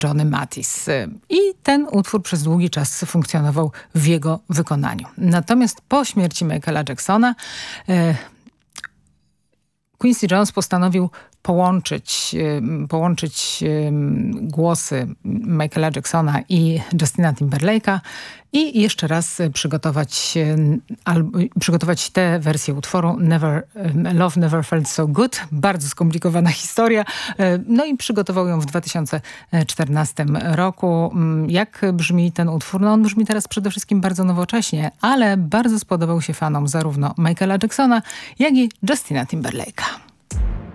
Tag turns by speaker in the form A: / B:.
A: Johnny Mathis. I ten utwór przez długi czas funkcjonował w jego wykonaniu. Natomiast po śmierci Michaela Jacksona Quincy Jones postanowił połączyć głosy Michaela Jacksona i Justina Timberlake'a i jeszcze raz przygotować tę wersję utworu Love Never Felt So Good. Bardzo skomplikowana historia. No i przygotował ją w 2014 roku. Jak brzmi ten utwór? No on brzmi teraz przede wszystkim bardzo nowocześnie, ale bardzo spodobał się fanom zarówno Michaela Jacksona, jak i Justina Timberlake'a.